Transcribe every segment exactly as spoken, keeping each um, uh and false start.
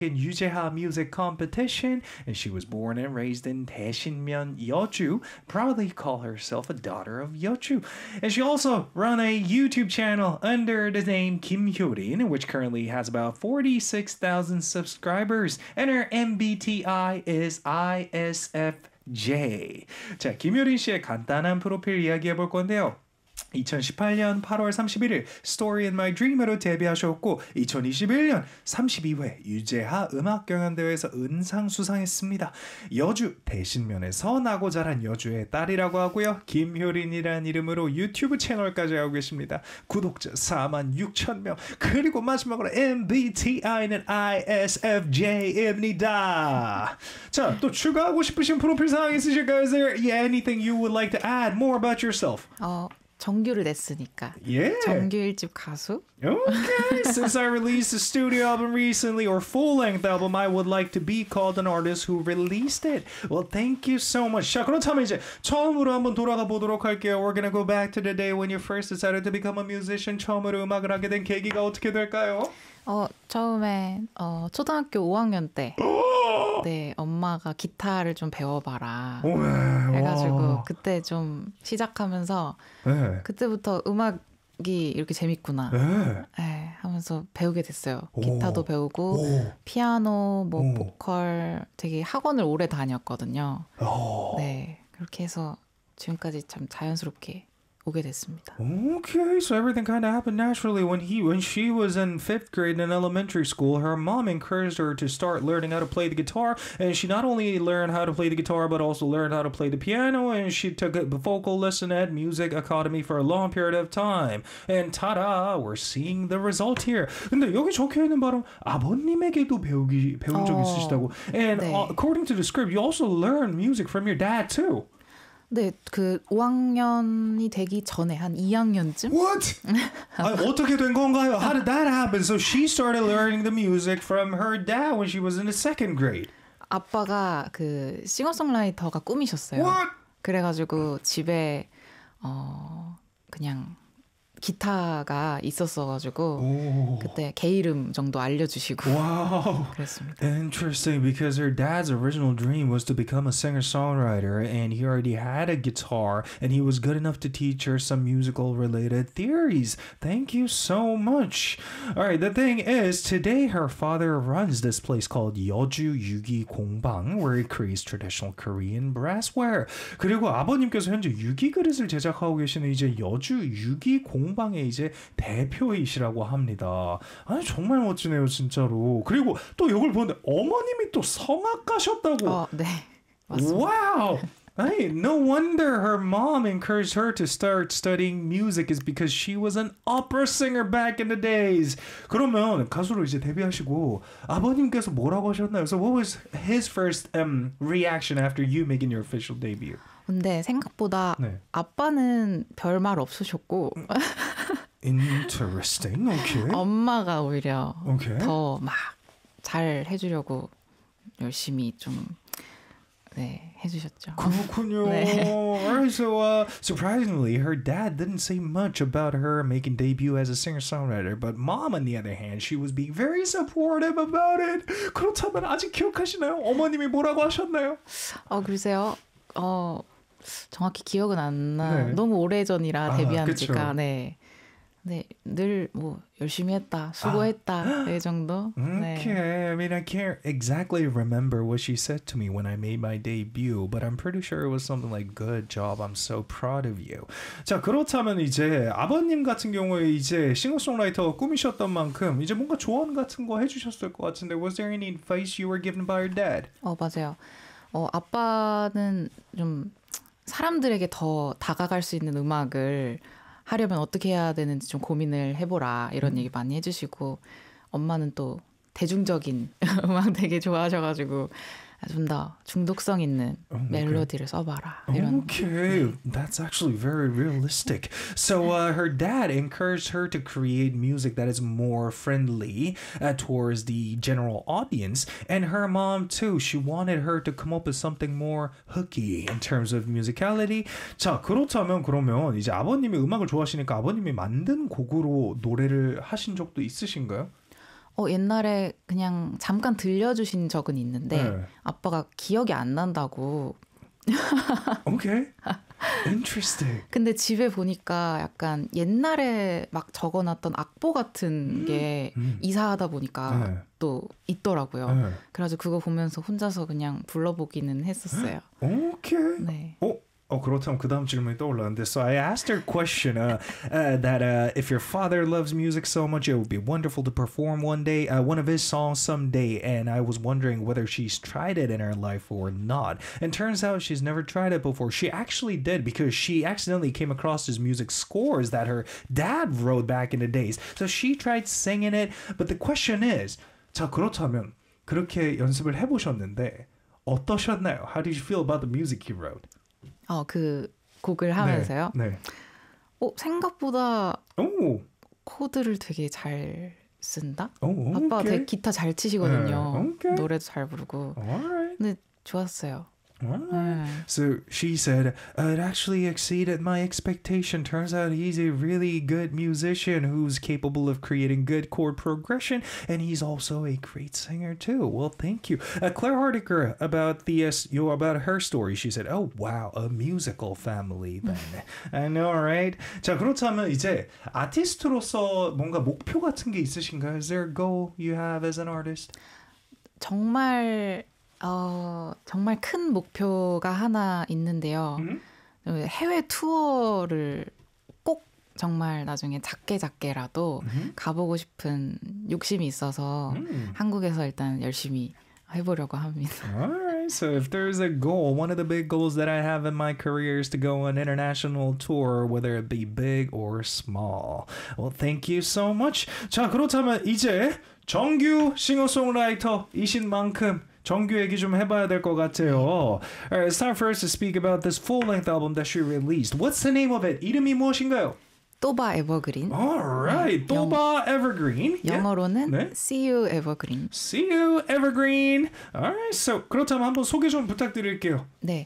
in Yujeha Music Competition, and she was born and raised in Daeshinmyeon, Yeoju. Proudly call herself a daughter of Yeoju. And she also run a YouTube channel under the name Kim Hyorin, which currently has about forty-six thousand subscribers, and her M B T I is I S F J. 자, 김효린 씨의 간단한 프로필 이야기해 볼 건데요. 이천십팔년 팔월 삼십일일 Story in My Dream으로 데뷔하셨고 이천이십일년 삼십이 회 유재하 음악경연대회에서 은상 수상했습니다. 여주 대신면에서 나고 자란 여주의 딸이라고 하고요. 김효린이라는 이름으로 유튜브 채널까지 하고 계십니다. 구독자 사만 육천 명. 그리고 마지막으로 M B T I는 I S F J입니다. 자, 또 추가하고 싶으신 프로필 사항 있으실까요? Is there anything you would like to add more about yourself? 어, 정규를 냈으니까. Yeah. 정규 일집 가수. Okay, since I released a studio album recently or full-length album, I would like to be called an artist who released it. Well, thank you so much. 자, 그렇다면 이제 처음으로 한번 돌아가 보도록 할게요. We're gonna go back to the day when you first decided to become a musician. 처음으로 음악을 하게 된 계기가 어떻게 될까요? 어, 처음에 어, 초등학교 오 학년 때 네, 엄마가 기타를 좀 배워봐라 해가지고 그때 좀 시작하면서 네. 그때부터 음악이 이렇게 재밌구나 네. 네, 하면서 배우게 됐어요. 오. 기타도 배우고 오. 피아노, 뭐 오. 보컬 되게 학원을 오래 다녔거든요. 오. 네, 그렇게 해서 지금까지 참 자연스럽게 오게 됐습니다. Okay, so everything kind of happened naturally. When he, when she was in fifth grade in elementary school, her mom encouraged her to start learning how to play the guitar, and she not only learned how to play the guitar, but also learned how to play the piano, and she took a vocal lesson at Music Academy for a long period of time. And ta-da, we're seeing the result here. 근데 여기 적혀 있는 바로 아버님에게도 배우기 배운 적 있으시다고. And 네. uh, according to the script, you also learned music from your dad too. 네, 그 오 학년이 되기 전에 한 이 학년쯤? What? 아니, 어떻게 된 건가요? How did that happen? So she started learning the music from her dad when she was in the second grade. 아빠가 그 싱어송라이터가 꿈이셨어요. What? 그래가지고 집에 어 그냥 기타가 있었어가지고 오. 그때 개 이름 정도 알려주시고 wow. 그랬습니다. Interesting, because her dad's original dream was to become a singer-songwriter, and he already had a guitar, and he was good enough to teach her some musical-related theories. Thank you so much. All right, the thing is, today her father runs this place called Yeoju Yugi Kongbang, where he creates traditional Korean brassware. 그리고 아버님께서 현재 유기 그릇을 제작하고 계시는 이제 여주 유기 공 방의 이제 대표이시라고 합니다. 아니 정말 멋지네요 진짜로. 그리고 또 이걸 보는데 어머님이 또 성악가셨다고. 어, 네. 맞습니다. Wow. Hey, no wonder her mom encouraged her to start studying music is because she was an opera singer back in the days. 그러면 가수로 이제 데뷔하시고 아버님께서 뭐라고 하셨나요? So what was his first um, reaction after you making your official debut? 근데 생각보다 네. 아빠는 별말 없으셨고 Interesting. Okay. 엄마가 오히려 okay. 더 막 잘 해주려고 열심히 좀 네, 해주셨죠. 그렇군요. 네. Alright, so uh, surprisingly, her dad didn't say much about her making debut as a singer-songwriter, but mom, on the other hand, she was being very supportive about it. 그렇다면 아직 기억하시나요? 어머님이 뭐라고 하셨나요? 어, 글쎄요. 어, 정확히 기억은 안 나. 네. 너무 오래전이라 아, 데뷔한 지가. 네. 네, 늘 뭐 열심히 했다, 수고했다, 이 정도. Okay, 네. I mean, I can't exactly remember what she said to me when I made my debut, but I'm pretty sure it was something like, good job, I'm so proud of you. 자, 그렇다면 이제 아버님 같은 경우에 이제 싱어송라이터가 꿈이셨던 만큼 이제 뭔가 조언 같은 거 해주셨을 것 같은데, was there any advice you were given by your dad? 어, 맞아요. 어, 아빠는 좀 사람들에게 더 다가갈 수 있는 음악을 하려면 어떻게 해야 되는지 좀 고민을 해보라 이런 음. 얘기 많이 해주시고 엄마는 또 대중적인 음악 되게 좋아하셔가지고 좀 더 중독성 있는 okay. 멜로디를 써봐라 이런. Okay, that's actually very realistic. So uh, her dad encouraged her to create music that is more friendly uh, towards the general audience, and her mom too. She wanted her to come up with something more hooky in terms of musicality. 자, 그렇다면 그러면 이제 아버님이 음악을 좋아하시니까 아버님이 만든 곡으로 노래를 하신 적도 있으신가요? 어, 옛날에 그냥 잠깐 들려주신 적은 있는데 네. 아빠가 기억이 안 난다고. 오케이. Interesting. 근데 집에 보니까 약간 옛날에 막 적어놨던 악보 같은 게 음. 이사하다 보니까 네. 또 있더라고요. 네. 그래가지고 그거 보면서 혼자서 그냥 불러보기는 했었어요. 오케이. 네. 어? 어 그렇다면 그 다음 질문이 떠올랐는데 So I asked her a question uh, uh, that uh, if your father loves music so much it would be wonderful to perform one day uh, one of his songs someday and I was wondering whether she's tried it in her life or not and turns out she's never tried it before. She actually did because she accidentally came across his music scores that her dad wrote back in the days. So she tried singing it but the question is 자 그렇다면 그렇게 연습을 해보셨는데 어떠셨나요? How did you feel about the music he wrote? 어, 그 곡을 하면서요. 네. 네. 어, 생각보다 오. 코드를 되게 잘 쓴다? 오, 아빠가 오케이. 되게 기타 잘 치시거든요. 네, 오케이. 노래도 잘 부르고. Alright. 근데 좋았어요. Alright. 네. So she said, uh, it actually exceeded my expectation. Turns out he's a really good musician who's capable of creating good chord progression, and he's also a great singer too. Well, thank you. Uh, Claire Hardiker, about the uh, you know, about her story, she said, oh wow, a musical family then. I know, right? 자, 그렇다면 이제 아티스트로서 뭔가 목표 같은 게 있으신가요? Is there a goal you have as an artist? 정말 어, 정말 큰 목표가 하나 있는데요. Mm-hmm. 해외 투어를 꼭 정말 나중에 작게 작게라도 Mm-hmm. 가보고 싶은 욕심이 있어서 Mm. 한국에서 일단 열심히 해보려고 합니다. Alright, so if there's a goal, one of the big goals that I have in my career is to go on an international tour, whether it be big or small. Well, thank you so much. 자, 그렇다면 이제 정규 싱어송라이터이신 만큼 정규 얘기 좀 해봐야 될 것 같아요. Alright, it's time for us to speak about this full-length album that she released. What's the name of it? 이름이 무엇인가요? 또바 에버그린. Alright, 또바 Evergreen. 영어로는 네? See You Evergreen. See You Evergreen. Alright, so 그렇다면 한번 소개 좀 부탁드릴게요. 네.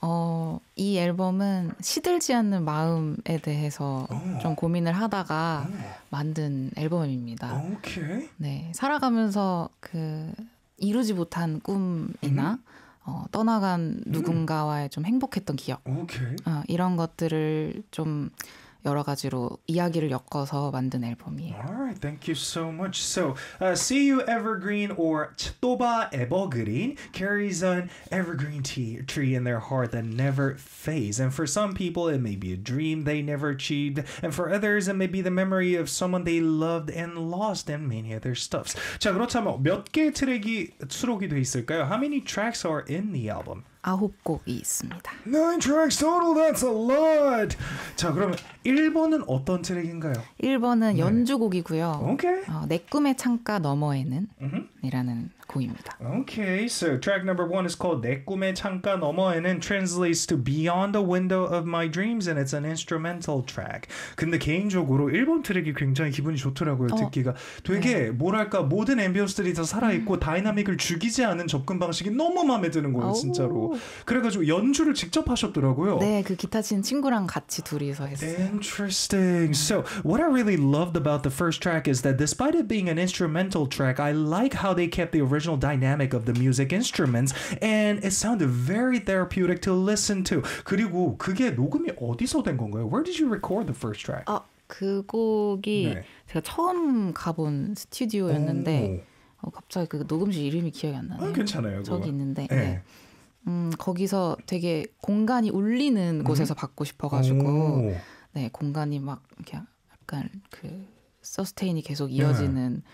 어, 이 앨범은 시들지 않는 마음에 대해서 오. 좀 고민을 하다가 오. 만든 앨범입니다. 오케이. 네, 살아가면서 그 이루지 못한 꿈이나 음. 어, 떠나간 누군가와의 좀 행복했던 기억 오케이. 어, 이런 것들을 좀 여러 가지로 이야기를 엮어서 만든 앨범이에요. Alright, thank you so much. So, uh, See You Evergreen or 또바 Evergreen carries an evergreen tea, tree in their heart that never fades. And for some people, it may be a dream they never achieved. And for others, it may be the memory of someone they loved and lost and many other stuffs. 자, 그렇다면 몇 개의 트랙이 수록이 돼 있을까요? How many tracks are in the album? 아홉 곡이 있습니다. Nine tracks total, that's a lot! 자, 그러면 일 번은 어떤 트랙인가요? 일 번은 네. 연주곡이고요. Okay. 어, 내 꿈의 창가 너머에는 Mm-hmm. 이라는 곡입니다. Okay, so track number one is called 내 꿈의 창가 너머에는 translates to Beyond the Window of My Dreams and it's an instrumental track. 근데 개인적으로 일 번 트랙이 굉장히 기분이 좋더라고요, 어, 듣기가. 되게 네. 뭐랄까 모든 앰비언스들이 다 살아있고 음. 다이나믹을 죽이지 않은 접근 방식이 너무 마음에 드는 거예요, 진짜로. 그래가지고 연주를 직접 하셨더라고요. 네, 그 기타 치는 친구랑 같이 둘이서 했어요. Interesting. So, what I really loved about the first track is that despite it being an instrumental track, I like how they kept the original dynamic of the music instruments and it sounded very therapeutic to listen to. 그리고 그게 녹음이 어디서 된 건가요? Where did you record the first track? 아, 그 곡이 네. 제가 처음 가본 스튜디오였는데 어, 갑자기 그 녹음실 이름이 기억이 안 나네요. 아, 괜찮아요. 저기 그거. 있는데 네. 네. 음, 거기서 되게 공간이 울리는 음. 곳에서 받고 싶어가지고 네, 공간이 막 이렇게 약간 그 서스테인이 계속 이어지는 네.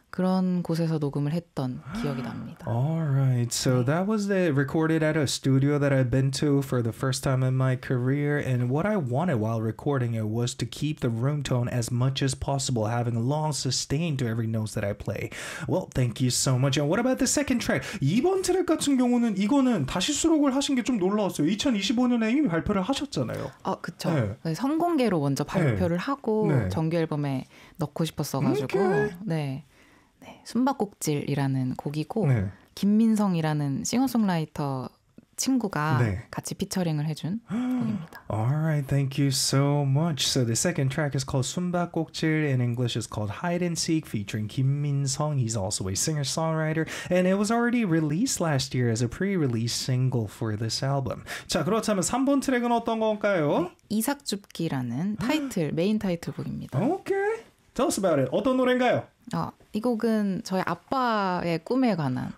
그런 곳에서 녹음을 했던 기억이 납니다. Alright, so that was the recorded at a studio that I've been to for the first time in my career, and what I wanted while recording it was to keep the room tone as much as possible, having a long sustain to every note that I play. Well, thank you so much. And what about the second track? 이번 트랙 같은 경우는 이거는 다시 수록을 하신 게 좀 놀라웠어요. 이천이십오 년에 이미 발표를 하셨잖아요. 아, 그쵸. 네. 네, 선공개로 먼저 발표를 네. 하고 네. 정규 앨범에 넣고 싶었어가지고 Okay. 네. 네, 숨바꼭질이라는 곡이고 네. 김민성이라는 싱어송라이터 친구가 네. 같이 피처링을 해준 곡입니다. Alright, thank you so much. So the second track is called 숨바꼭질. In English, it's called Hide and Seek, featuring Kim Min-sung. He's also a singer-songwriter, and it was already released last year as a pre-release single for this album. 자, 그렇다면 삼 번 트랙은 어떤 건가요? 네, 이삭줍기라는 타이틀, 메인 타이틀곡입니다. Okay. Tell us about it. 어떤 노래인가요? 어, 이 곡은 저희 아빠의 꿈에 관한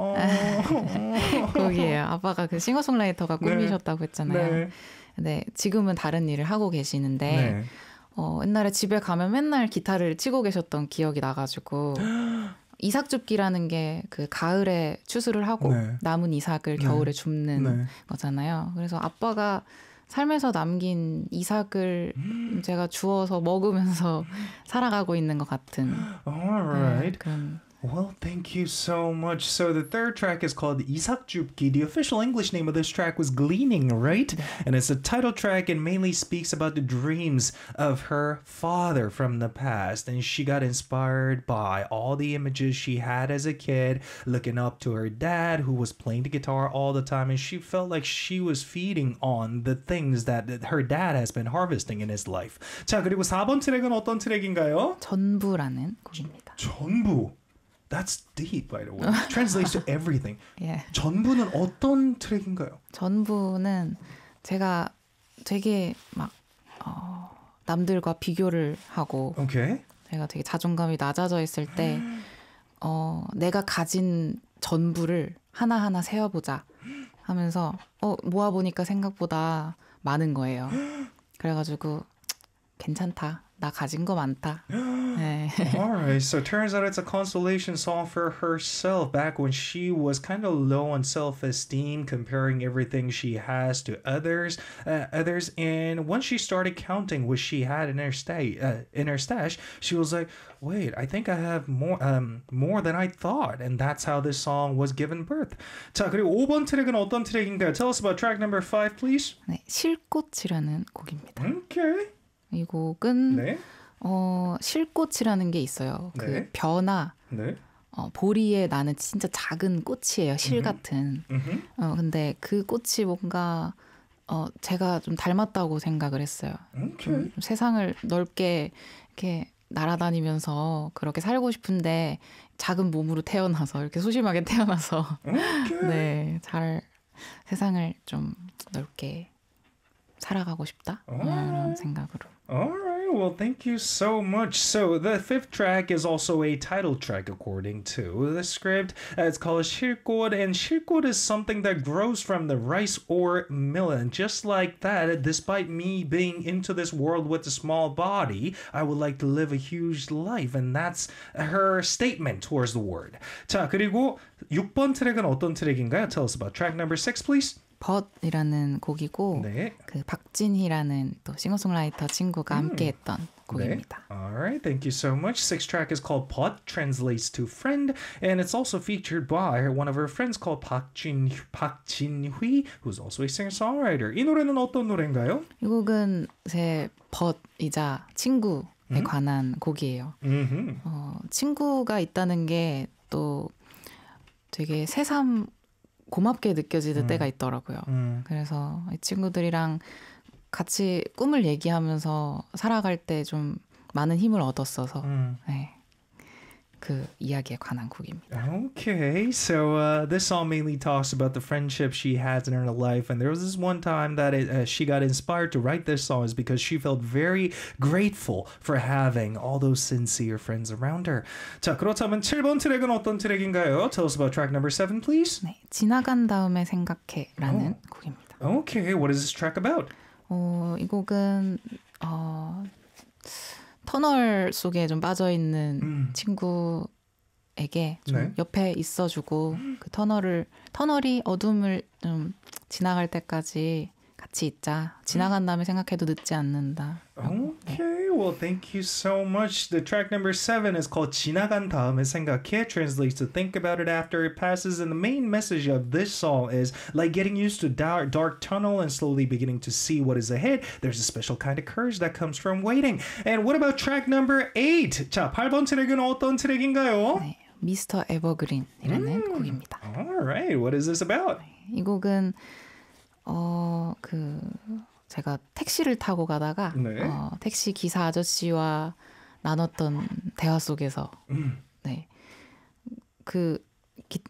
곡이에요. 아빠가 그 싱어송라이터가 꿈이셨다고 했잖아요. 네. 네, 지금은 다른 일을 하고 계시는데 네. 어, 옛날에 집에 가면 맨날 기타를 치고 계셨던 기억이 나가지고 이삭줍기라는 게 그 가을에 추수를 하고 네. 남은 이삭을 네. 겨울에 줍는 네. 거잖아요. 그래서 아빠가 삶에서 남긴 이삭을 제가 주워서 먹으면서 살아가고 있는 것 같은 Alright. 네, 그런 Well, thank you so much. So the third track is called 이삭줍기. The official English name of this track was Gleaning, right? And it's a title track and mainly speaks about the dreams of her father from the past. And she got inspired by all the images she had as a kid, looking up to her dad who was playing the guitar all the time. And she felt like she was feeding on the things that her dad has been harvesting in his life. 자, 그리고 사 번 트랙은 어떤 트랙인가요? 전부라는 곡입니다. 전부. That's deep, by the way. Translates to everything. 예. 전부는 어떤 트랙인가요? 전부는 제가 되게 막 어, 남들과 비교를 하고 Okay. 제가 되게 자존감이 낮아져 있을 때 어, 내가 가진 전부를 하나하나 세어보자 하면서 어, 모아보니까 생각보다 많은 거예요. 그래가지고 괜찮다. 나 가진 거 많다. 네. Alright, so turns out it's a consolation song for herself back when she was kind of low on self-esteem, comparing everything she has to others, uh, others. And once she started counting what she had in her sta- uh, in her stash, she was like, "Wait, I think I have more, um, more than I thought." And that's how this song was given birth. 자, 그리고 오 번 트랙은 어떤 트랙인가요? Tell us about track number five, please. 네, 실꽃이라는 곡입니다. Okay. 이 곡은 네. 어, 실꽃이라는 게 있어요. 그 네. 벼나 네. 어, 보리에 나는 진짜 작은 꽃이에요. 실 음흠. 같은. 음흠. 어, 근데 그 꽃이 뭔가 어, 제가 좀 닮았다고 생각을 했어요. Okay. 좀 세상을 넓게 이렇게 날아다니면서 그렇게 살고 싶은데 작은 몸으로 태어나서 이렇게 소심하게 태어나서 Okay. 네, 잘 세상을 좀 넓게 살아가고 싶다 이런 생각으로. Alright, well, thank you so much. So the fifth track is also a title track according to the script. Uh, it's called 실꽃, and 실꽃 is something that grows from the rice or millet. Just like that, despite me being into this world with a small body, I would like to live a huge life, and that's her statement towards the word. 자, 그리고 육 번 트랙은 어떤 트랙인가요? Tell us about track number six, please. 벗이라는 곡이고 네. 그 박진희라는 또 싱어송라이터 친구가 음. 함께했던 곡입니다. 네. All right, thank you so much. Sixth track is called Pot, translates to friend, and it's also featured by one of her friends called Park Jin Park Jin-hui, who's also a singer-songwriter. 이 노래는 어떤 노래인가요? 이 곡은 제 벗이자 친구에 음? 관한 곡이에요. Mm-hmm. 어, 친구가 있다는 게 또 되게 새삼 고맙게 느껴지는 음. 때가 있더라고요. 음. 그래서 이 친구들이랑 같이 꿈을 얘기하면서 살아갈 때 좀 많은 힘을 얻었어서 음. 네, 그 이야기에 관한 곡입니다. Okay, so uh, this song mainly talks about the friendship she has in her life, and there was this one time that it, uh, she got inspired to write this song is because she felt very grateful for having all those sincere friends around her. 자, 그렇다면 칠 번 트랙은 어떤 트랙인가요? Tell us about track number seven, please. 네, 지나간 다음에 생각해라는 오. 곡입니다. Okay, what is this track about? 어, 이 곡은 어, 터널 속에 좀 빠져 있는 음. 친구에게 좀 네. 옆에 있어주고 그 터널을 터널이 어둠을 좀 지나갈 때까지 같이 있자. 지나간 다음에 생각해도 늦지 않는다. Okay, well, thank you so much. The track number seven is called 지나간 다음에 생각해, translates to think about it after it passes. And the main message of this song is like getting used to dark, dark tunnel and slowly beginning to see what is ahead. There's a special kind of courage that comes from waiting. And what about track number eight? 자, 팔 번 트랙은 어떤 트랙인가요? 네, 미스터 에버그린이라는 음. 곡입니다. Alright, what is this about? 이 곡은 어, 그 제가 택시를 타고 가다가 네. 어, 택시 기사 아저씨와 나눴던 대화 속에서 음. 네. 그 기,